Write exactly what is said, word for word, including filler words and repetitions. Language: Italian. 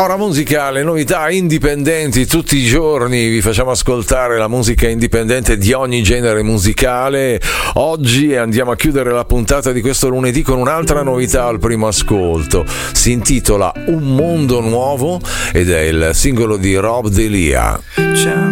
Ora musica, le novità indipendenti tutti i giorni, vi facciamo ascoltare la musica indipendente di ogni genere musicale. Oggi andiamo a chiudere la puntata di questo lunedì con un'altra novità al primo ascolto. Si intitola Un mondo nuovo ed è il singolo di Rob Delia.